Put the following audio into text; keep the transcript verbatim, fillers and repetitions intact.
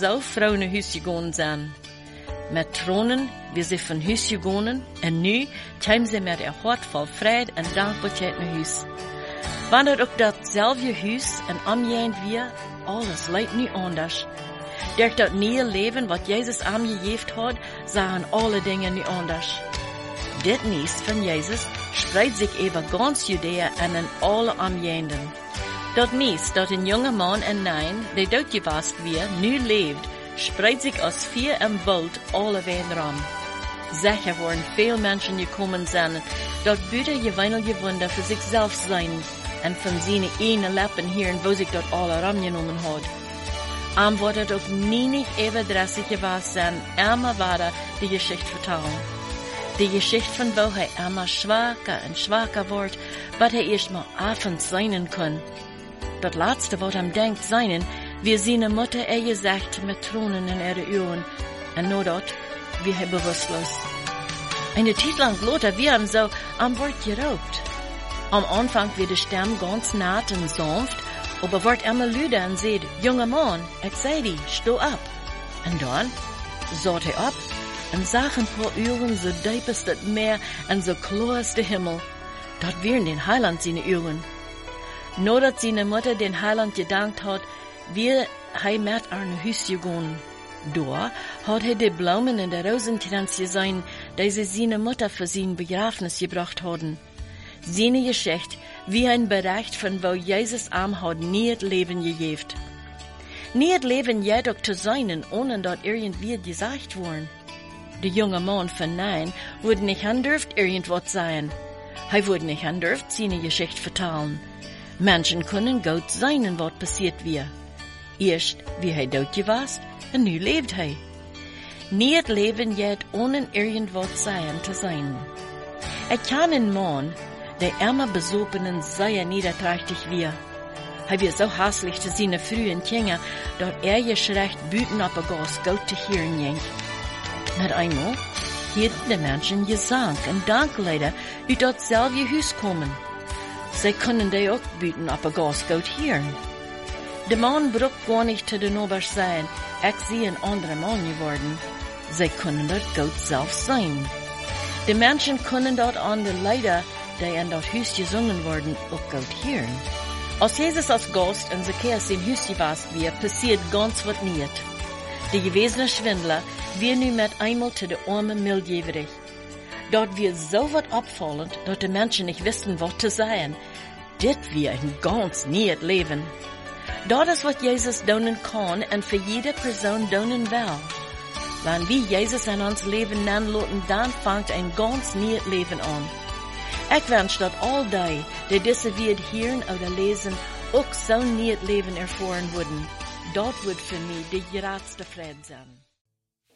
so froh naar huis gegaan zijn. Met tronen, wie sie von huis gegaan, en nu kwamen sie met een hart vol vrede en dankbaarheid naar huis. Wanneer ook datzelfde huis en omgehend weer, alles lijkt nu anders. Durch dat nieuwe leven wat Jezus aangegeven had, zagen alle dingen nu anders. Dit nieuws van Jezus spreidt sich über ganz Judäa en in alle omgehenden. Dat nieuws dat een jonge man en nein, die doodgewast weer, nu leeft, spreidt sich als vier en bald alle wederom. Sicher worden veel mensen gekommen zijn, dat buiten je weinige Wunder für sich selbst zijn, en van zijn ene Lippen hören, wo sich dat alle ramgenomen hat. Am wordt het ook niet everdressig gewesen zijn, immer weiter die Geschichte vertellen. Die Geschichte von wo hij immer schwacher und schwacher wordt, wat hij eerst mal afend sein kann. Dat laatste wat hem denkt zijn, wie seine Mutter er gesagt mit Tränen in ihre Augen, en no dat, wie hij bewusstlos. Eine Zeit lang lothar wie hem so am Wort geraubt. Am Anfang wird die Stimme ganz naht und sanft, aber wordt immer lüder und sagt, junger Mann, ich sei die, steh ab. Und dann saht er ab und sah ein paar Augen so diep ist das Meer und so klar ist der Himmel. Dort wären den Heiland seine Augen. Nur dass seine Mutter den Heiland gedankt hat, wie er mit ihren Haus gegangen. Da hat er die Blumen in der Rosenkränze gesehen, die sie seine Mutter für sein Begräbnis gebracht hatten. Seine Geschichte wie ein Bericht von wo Jesus am hat nie das Leben gegeben. Nie das Leben jedoch zu sein, ohne dort irgendwie gesagt worden. Der junge Mann von Nein wurde nicht andürft irgendwas sein. Er wurde nicht andürft seine Geschichte vertellen. Menschen können gut sein, was passiert wir. Erst wie er dort gewesen, und nu lebt er. Nie das Leben jet ohne irgendwas sein zu sein. Er kann ein Mann, der immer besopenen sehr niederträchtig wir. Er wird so hässlich zu seinen frühen Kinder, dort er geschrecht büten ab ein Gas gut zu hören ging. Mit einmal hielten die Menschen Gesang und Danklieder uit datselfde Haus kommen. Sie können die auch büten ab ein Gas gut hören. Der Mann braucht gar nicht zu den Obers sein, ich sehe ein anderer Mann geworden. Sie können dort gut selbst sein. Die Menschen können dort an die Lieder, die in das Haus gesungen wurden, auch gut hören. Als Jesus als Gast in Zacchaeus in Haus gewesen wird, passiert ganz was nicht. Die gewesene Schwindler wird nun mit einmal zu der armen Mildgeberig. Dort wird so was abfallend, dass die Menschen nicht wissen, was zu sagen. Dit wird ein ganz neues Leben. Das ist, was Jesus tun kann und für jede Person tun will. Wenn wir Jesus in uns Leben anlassen, dann fängt ein ganz neues Leben an. Ich wünsche, dass all die, die diese wird hören oder lesen, auch so ein neues Leben erfahren würden. Das wird für mich die größte Freude sein.